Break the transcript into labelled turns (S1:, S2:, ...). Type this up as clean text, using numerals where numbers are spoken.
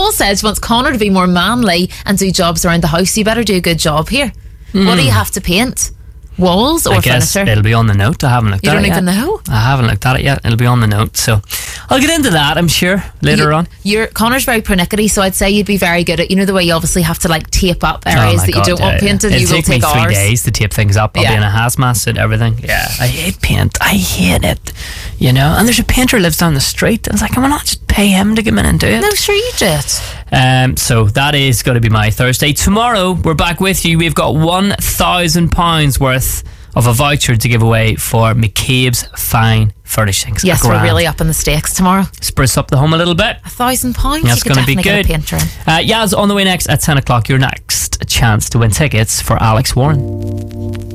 S1: Paul says she wants Connor to be more manly and do jobs around the house. You better do a good job here. What do you have to paint? Walls or
S2: I guess
S1: furniture?
S2: It'll be on the note. I haven't looked at it yet.
S1: You don't even know?
S2: I haven't looked at it yet. It'll be on the note. So I'll get into that, I'm sure, later on.
S1: Connor's very pernickety, so I'd say you'd be very good at, the way you obviously have to like tape up areas that you don't want painted.
S2: It'll
S1: You will
S2: take me
S1: take
S2: 3
S1: ours.
S2: days to tape things up. I'll be in a hazmat suit, everything. Yeah, I hate paint. I hate it. And there's a painter who lives down the street. And it's like, why not just pay him to come in and do it?
S1: No, sure you do it.
S2: So that is going to be my Thursday. Tomorrow, we're back with you. We've got £1,000 worth of a voucher to give away for McCabe's Fine Furnishings.
S1: Yes, we're really up in the stakes tomorrow.
S2: Spruce up the home a little bit.
S1: £1,000.
S2: That's going to be good.
S1: Get a painter in.
S2: Yaz, on the way next at 10 o'clock, your next chance to win tickets for Alex Warren.